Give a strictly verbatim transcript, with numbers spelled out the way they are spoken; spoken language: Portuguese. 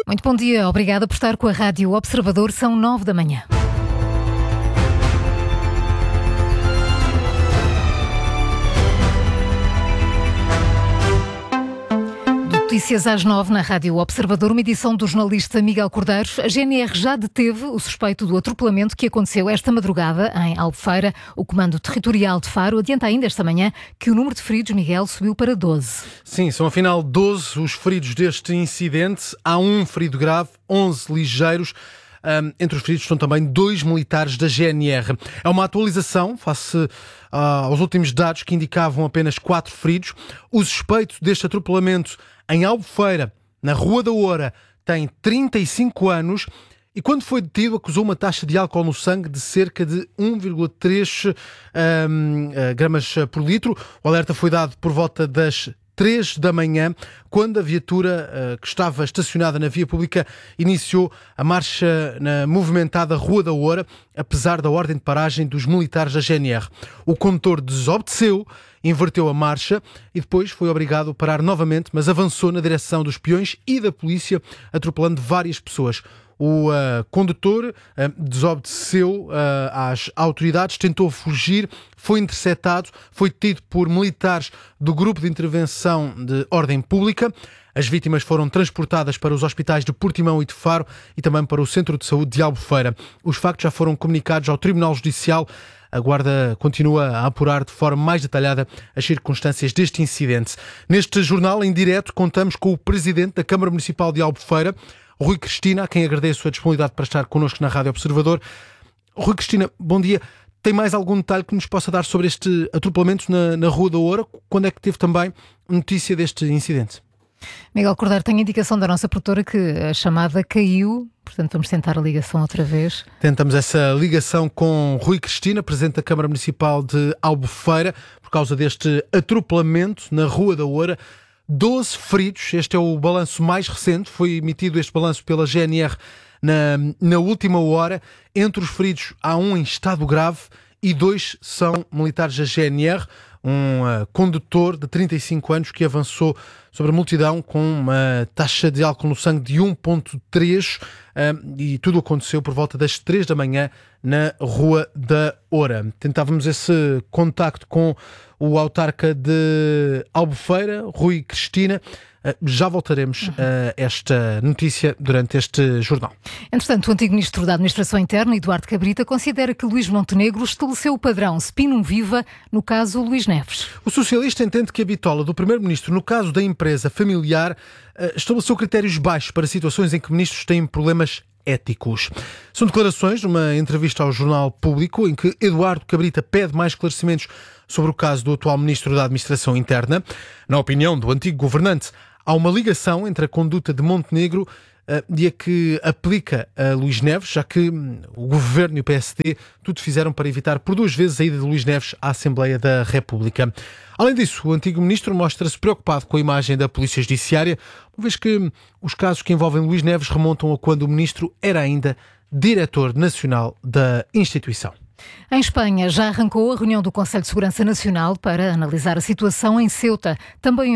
Muito bom dia, obrigada por estar com a Rádio Observador, são nove da manhã. Notícias às nove na Rádio Observador, uma edição do jornalista Miguel Cordeiro. A G N R já deteve o suspeito do atropelamento que aconteceu esta madrugada em Albufeira. O Comando Territorial de Faro adianta ainda esta manhã que o número de feridos, Miguel, subiu para doze. Sim, são afinal doze os feridos deste incidente. Há um ferido grave, onze ligeiros. Um, entre os feridos estão também dois militares da G N R. É uma atualização face uh, aos últimos dados que indicavam apenas quatro feridos. O suspeito deste atropelamento em Albufeira, na Rua da Oura, tem trinta e cinco anos e quando foi detido acusou uma taxa de álcool no sangue de cerca de um vírgula três um, gramas por litro. O alerta foi dado por volta das três da manhã, quando a viatura uh, que estava estacionada na via pública iniciou a marcha na movimentada Rua da Oura, apesar da ordem de paragem dos militares da G N R. O condutor desobedeceu, inverteu a marcha e depois foi obrigado a parar novamente, mas avançou na direção dos peões e da polícia, atropelando várias pessoas. O uh, condutor uh, desobedeceu uh, às autoridades, tentou fugir, foi interceptado, foi detido por militares do Grupo de Intervenção de Ordem Pública. As vítimas foram transportadas para os hospitais de Portimão e de Faro e também para o Centro de Saúde de Albufeira. Os factos já foram comunicados ao Tribunal Judicial. A Guarda continua a apurar de forma mais detalhada as circunstâncias deste incidente. Neste jornal, em direto, contamos com o Presidente da Câmara Municipal de Albufeira, Rui Cristina, a quem agradeço a disponibilidade para estar connosco na Rádio Observador. Rui Cristina, bom dia. Tem mais algum detalhe que nos possa dar sobre este atropelamento na, na Rua da Oura? Quando é que teve também notícia deste incidente? Miguel Cordeiro, tem indicação da nossa produtora que a chamada caiu, portanto vamos tentar a ligação outra vez. Tentamos essa ligação com Rui Cristina, Presidente da Câmara Municipal de Albufeira, por causa deste atropelamento na Rua da Oura. doze feridos, este é o balanço mais recente, foi emitido este balanço pela G N R na, na última hora. Entre os feridos há um em estado grave e dois são militares da G N R. Um uh, condutor de trinta e cinco anos que avançou sobre a multidão com uma taxa de álcool no sangue de um vírgula três uh, e tudo aconteceu por volta das três da manhã na Rua da Oura. Tentávamos esse contacto com o autarca de Albufeira, Rui Cristina. Uh, já voltaremos a esta notícia durante este jornal. Entretanto, o antigo Ministro da Administração Interna, Eduardo Cabrita, considera que Luís Montenegro estabeleceu o padrão Spinum Viva no caso Luís Neves. O socialista entende que a bitola do Primeiro-Ministro, no caso da empresa familiar, uh, estabeleceu critérios baixos para situações em que ministros têm problemas éticos. São declarações numa entrevista ao Jornal Público em que Eduardo Cabrita pede mais esclarecimentos sobre o caso do atual Ministro da Administração Interna. Na opinião do antigo governante, há uma ligação entre a conduta de Montenegro uh, e a que aplica a Luís Neves, já que um, o Governo e o P S D tudo fizeram para evitar por duas vezes a ida de Luís Neves à Assembleia da República. Além disso, o antigo ministro mostra-se preocupado com a imagem da Polícia Judiciária, uma vez que os casos que envolvem Luís Neves remontam a quando o ministro era ainda diretor nacional da instituição. Em Espanha já arrancou a reunião do Conselho de Segurança Nacional para analisar a situação em Ceuta. Também